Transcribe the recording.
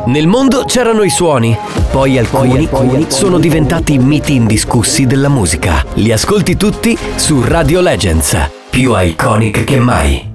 Nel mondo c'erano i suoni, poi alcuni sono diventati miti indiscussi della musica. Li ascolti tutti su Radio Legends, più iconic che mai.